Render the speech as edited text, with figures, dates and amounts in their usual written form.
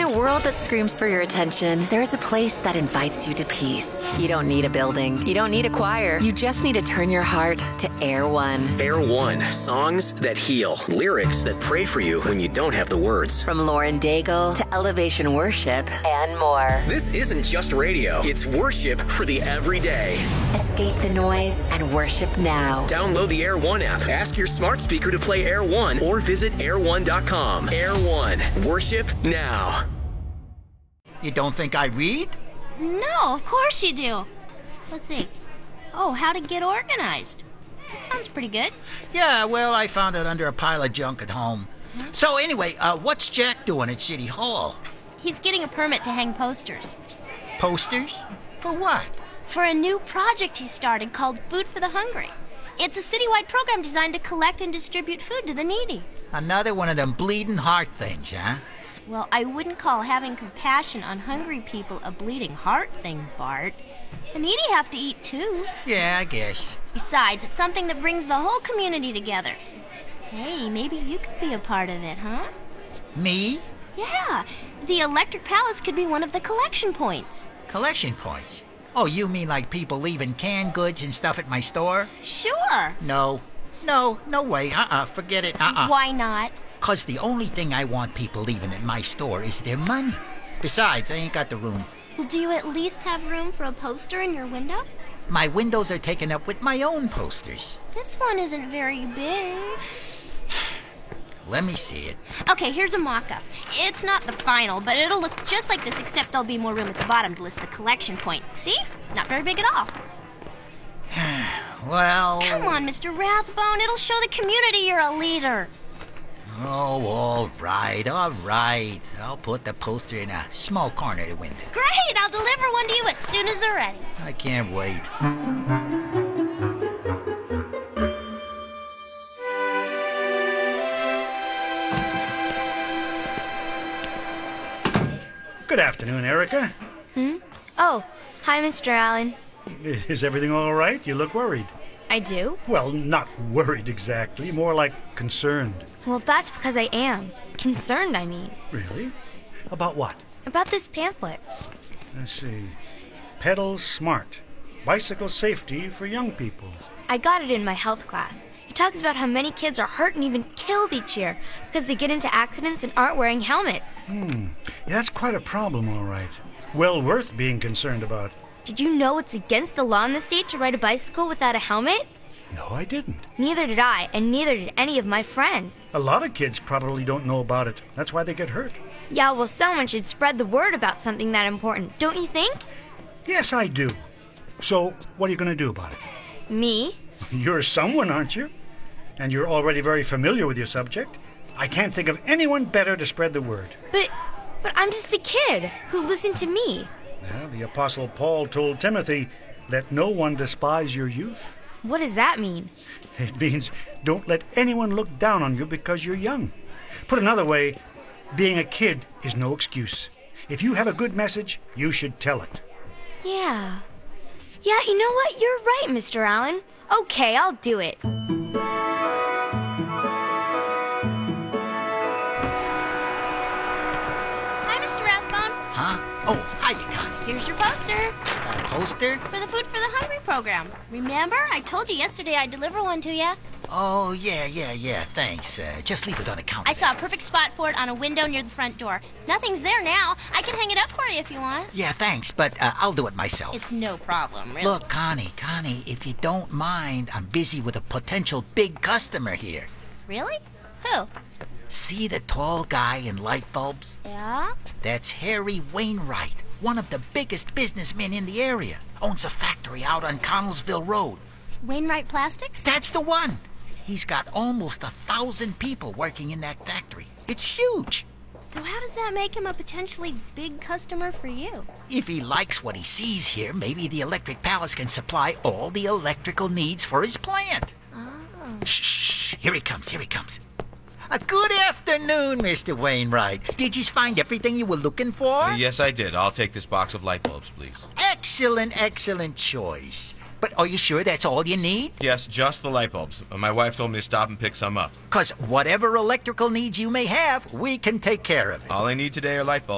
a world that screams for your attention, there's a place that invites you to peace. You don't need a building. You don't need a choir. You just need to turn your heart to Air One. Air One. Songs that heal. Lyrics that pray for you when you don't have the words. From Lauren Daigle to Elevation Worship and more. This isn't just radio. It's worship for the everyday. Escape the noise and worship now. Download the Air One app. Ask your smart speaker to play Air One or visit air1.com. Air One. Worship now. You don't think I read? No, of course you do. Let's see. Oh, how to get organized. That sounds pretty good. Yeah, well, I found it under a pile of junk at home. So anyway, what's Jack doing at City Hall? He's getting a permit to hang posters. Posters? For what? For a new project he started called Food for the Hungry. It's a citywide program designed to collect and distribute food to the needy. Another one of them bleeding heart things, huh? Well, I wouldn't call having compassion on hungry people a bleeding heart thing, Bart. The needy have to eat too. Yeah, I guess. Besides, it's something that brings the whole community together. Hey, maybe you could be a part of it, huh? Me? Yeah, the Electric Palace could be one of the collection points. Collection points? Oh, you mean like people leaving canned goods and stuff at my store? Sure. No way. Forget it. Why not? 'Cause the only thing I want people leaving at my store is their money. Besides, I ain't got the room. Well, do you at least have room for a poster in your window? My windows are taken up with my own posters. This one isn't very big. Let me see it. Okay, here's a mock-up. It's not the final, but it'll look just like this, except there'll be more room at the bottom to list the collection points. See? Not very big at all. Well... Come on, Mr. Rathbone. It'll show the community you're a leader. Oh, all right. I'll put the poster in a small corner of the window. Great! I'll deliver one to you as soon as they're ready. I can't wait. Good afternoon, Erica. Oh, hi, Mr. Allen. Is everything all right? You look worried. I do? Well, not worried exactly, more like concerned. Well, that's because I am. Concerned, I mean. Really? About what? About this pamphlet. Let's see. Pedal Smart. Bicycle safety for young people. I got it in my health class. It talks about how many kids are hurt and even killed each year because they get into accidents and aren't wearing helmets. Yeah, that's quite a problem, all right. Well worth being concerned about. Did you know it's against the law in the state to ride a bicycle without a helmet? No, I didn't. Neither did I, and neither did any of my friends. A lot of kids probably don't know about it. That's why they get hurt. Yeah, well, someone should spread the word about something that important, don't you think? Yes, I do. So, what are you going to do about it? Me? You're someone, aren't you? And you're already very familiar with your subject. I can't think of anyone better to spread the word. But I'm just a kid who listened to me. Well, the Apostle Paul told Timothy, let no one despise your youth. What does that mean? It means don't let anyone look down on you because you're young. Put another way, being a kid is no excuse. If you have a good message, you should tell it. Yeah, you know what? You're right, Mr. Allen. Okay, I'll do it. Hi, Mr. Rathbone. Huh? Oh, hiya, Connie. Here's your poster Poster? for the Food for the Hungry program. Remember? I told you yesterday I'd deliver one to you. Oh, yeah, thanks. Just leave it on the counter. I saw a perfect spot for it on a window near the front door. Nothing's there now. I can hang it up for you if you want. Yeah, thanks, but I'll do it myself. It's no problem, really. Look, Connie, if you don't mind, I'm busy with a potential big customer here. Really? Who? See the tall guy in light bulbs? Yeah? That's Harry Wainwright, one of the biggest businessmen in the area. Owns a factory out on Connellsville Road. Wainwright Plastics? That's the one. He's got almost 1,000 people working in that factory. It's huge. So how does that make him a potentially big customer for you? If he likes what he sees here, maybe the Electric Palace can supply all the electrical needs for his plant. Oh. Shh, here he comes. Good afternoon, Mr. Wainwright. Did you find everything you were looking for? Yes, I did. I'll take this box of light bulbs, please. Excellent choice. But are you sure that's all you need? Yes, just the light bulbs. My wife told me to stop and pick some up. 'Cause whatever electrical needs you may have, we can take care of it. All I need today are light bulbs.